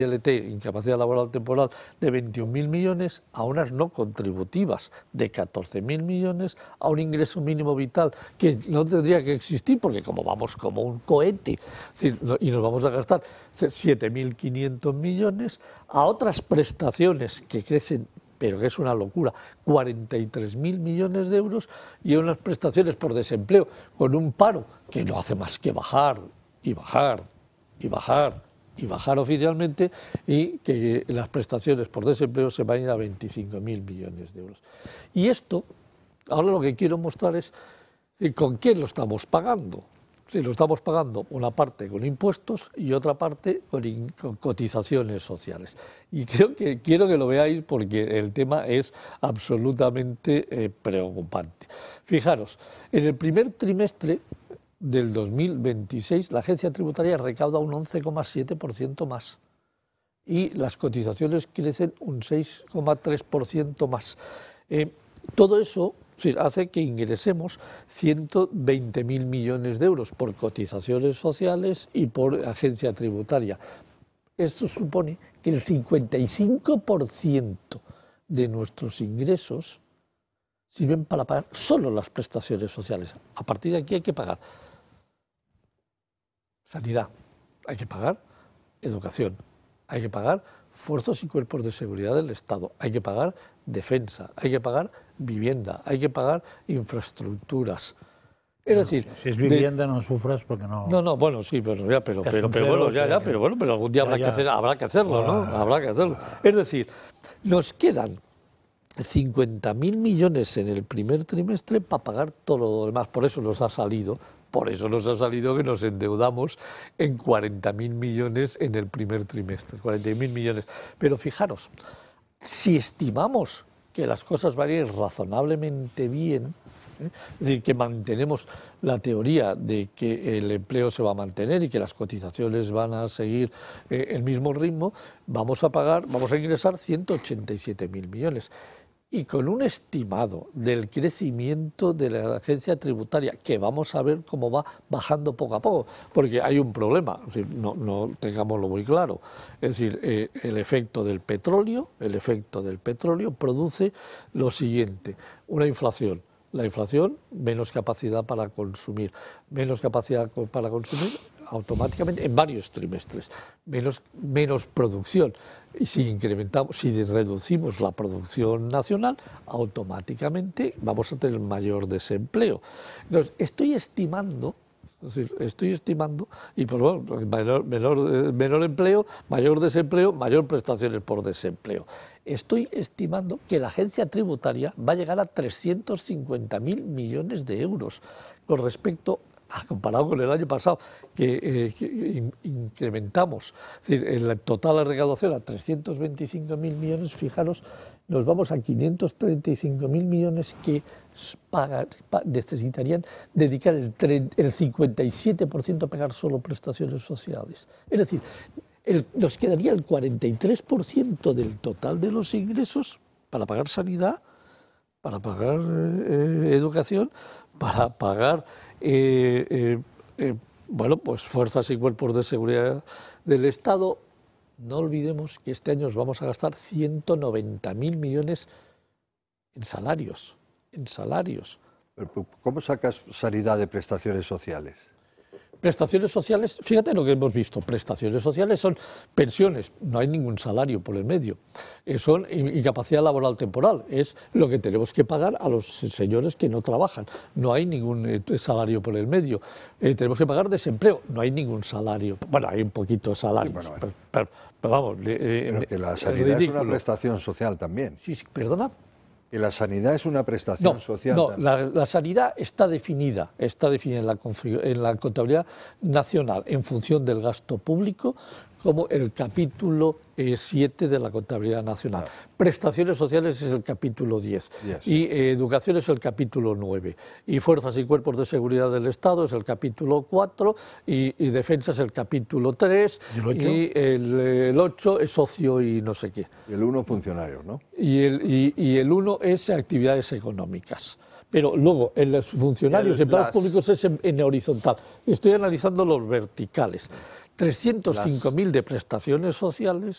ILT, incapacidad laboral temporal, de 21.000 millones a unas no contributivas de 14.000 millones, a un ingreso mínimo vital que no tendría que existir porque como vamos como un cohete, es decir, y nos vamos a gastar 7.500 millones, a otras prestaciones que crecen, pero que es una locura, 43.000 millones de euros, y a unas prestaciones por desempleo con un paro que no hace más que bajar y bajar y bajar y bajar oficialmente, y que las prestaciones por desempleo se van a ir a 25.000 millones de euros. Y esto, ahora lo que quiero mostrar es con quién lo estamos pagando. Si lo estamos pagando una parte con impuestos y otra parte con cotizaciones sociales. Y quiero que lo veáis porque el tema es absolutamente preocupante. Fijaros, en el primer trimestre del 2026 la agencia tributaria recauda un 11,7% más y las cotizaciones crecen un 6,3% más. Todo eso hace que ingresemos 120.000 millones de euros por cotizaciones sociales y por agencia tributaria. Esto supone que el 55% de nuestros ingresos sirven para pagar solo las prestaciones sociales. A partir de aquí hay que pagar sanidad, hay que pagar educación, hay que pagar fuerzas y cuerpos de seguridad del Estado, hay que pagar defensa, hay que pagar vivienda, hay que pagar infraestructuras. Es decir, si es vivienda no sufras porque no. No, bueno, sí, pero algún día habrá que hacerlo, ¿no? Habrá que hacerlo. Es decir, nos quedan 50.000 millones en el primer trimestre para pagar todo lo demás. Por eso nos ha salido que nos endeudamos en 40.000 millones en el primer trimestre, 40.000 millones. Pero fijaros, si estimamos que las cosas van a ir razonablemente bien, es decir, que mantenemos la teoría de que el empleo se va a mantener y que las cotizaciones van a seguir el mismo ritmo, vamos a ingresar 187.000 millones. Y con un estimado del crecimiento de la agencia tributaria, que vamos a ver cómo va bajando poco a poco, porque hay un problema, es decir, no tengámoslo muy claro, es decir, el efecto del petróleo produce lo siguiente, una inflación. La inflación, menos capacidad para consumir automáticamente en varios trimestres, menos producción. Y si reducimos la producción nacional, automáticamente vamos a tener mayor desempleo. Entonces, estoy estimando, y por menor empleo, mayor desempleo, mayor prestaciones por desempleo. Estoy estimando que la agencia tributaria va a llegar a 350.000 millones de euros con respecto comparado con el año pasado, que incrementamos, es decir, el total de recaudación a 325.000 millones, fijaros, nos vamos a 535.000 millones que necesitarían dedicar el 57% a pagar solo prestaciones sociales. Es decir, nos quedaría el 43% del total de los ingresos para pagar sanidad, para pagar educación, para pagar pues fuerzas y cuerpos de seguridad del Estado. No olvidemos que este año nos vamos a gastar 190.000 millones en salarios. ¿Cómo sacas sanidad de prestaciones sociales? Prestaciones sociales, fíjate lo que hemos visto, prestaciones sociales son pensiones, no hay ningún salario por el medio, son incapacidad laboral temporal, es lo que tenemos que pagar a los señores que no trabajan, no hay ningún salario por el medio, tenemos que pagar desempleo, no hay ningún salario, bueno, hay un poquito de salario, pero vamos... pero que la sanidad es una prestación social también. Sí, perdona. Que la sanidad es una prestación social. No, la sanidad está definida en la contabilidad nacional en función del gasto público como el capítulo 7 de la contabilidad nacional. Claro. Prestaciones sociales es el capítulo 10 y educación es el capítulo 9 y fuerzas y cuerpos de seguridad del Estado es el capítulo 4 y defensa es el capítulo 3 y el 8 es socio y no sé qué. Y el 1 funcionarios, ¿no? Y el 1 es actividades económicas. Pero luego, en los funcionarios, empleados públicos es en horizontal. Estoy analizando los verticales. 305.000 de prestaciones sociales